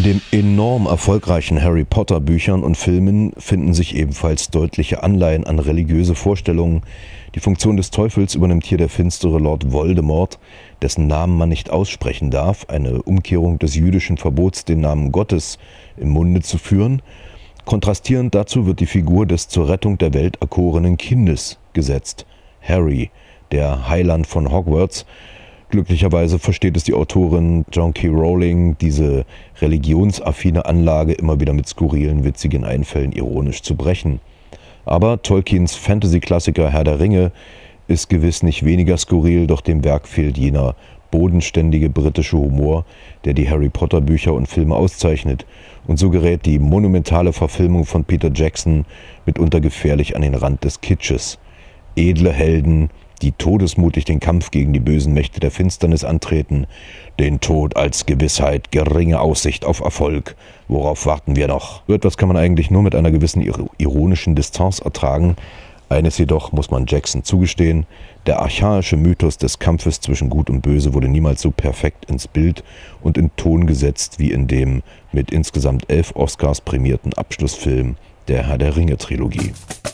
den enorm erfolgreichen Harry Potter Büchern und Filmen finden sich ebenfalls deutliche Anleihen an religiöse Vorstellungen. Die Funktion des Teufels übernimmt hier der finstere Lord Voldemort, dessen Namen man nicht aussprechen darf, eine Umkehrung des jüdischen Verbots, den Namen Gottes im Munde zu führen. Kontrastierend dazu wird die Figur des zur Rettung der Welt erkorenen Kindes gesetzt, Harry, der Heiland von Hogwarts. Glücklicherweise versteht es die Autorin J.K. Rowling, diese religionsaffine Anlage immer wieder mit skurrilen, witzigen Einfällen ironisch zu brechen. Aber Tolkiens Fantasy-Klassiker Herr der Ringe ist gewiss nicht weniger skurril, doch dem Werk fehlt jener bodenständige britische Humor, der die Harry-Potter-Bücher und Filme auszeichnet. Und so gerät die monumentale Verfilmung von Peter Jackson mitunter gefährlich an den Rand des Kitsches. Edle Helden, die todesmutig den Kampf gegen die bösen Mächte der Finsternis antreten, den Tod als Gewissheit, geringe Aussicht auf Erfolg. Worauf warten wir noch? So etwas kann man eigentlich nur mit einer gewissen ironischen Distanz ertragen. Eines jedoch muss man Jackson zugestehen: Der archaische Mythos des Kampfes zwischen Gut und Böse wurde niemals so perfekt ins Bild und in Ton gesetzt wie in dem mit insgesamt 11 Oscars prämierten Abschlussfilm der Herr der Ringe Trilogie.